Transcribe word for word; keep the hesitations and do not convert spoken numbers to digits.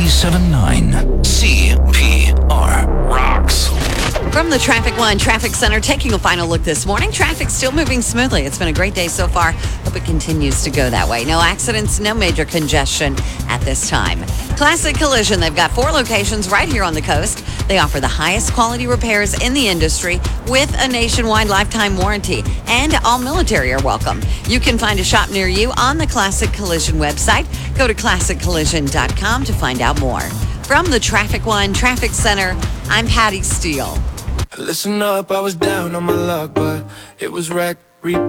ninety-seven point nine C P R rocks. From the Traffic One Traffic Center, taking a final look this morning. Traffic still moving smoothly. It's been a great day so far. Hope it continues to go that way. No accidents, no major congestion at this time. Classic Collision, they've got four locations right here on the coast. They offer the highest quality repairs in the industry with a nationwide lifetime warranty, and all military are welcome. You can find a shop near you on the Classic Collision website. Go to classic collision dot com to find out more. From the Traffic One Traffic Center, I'm Patty Steele. Listen up, I was down on my luck, but it was wreck.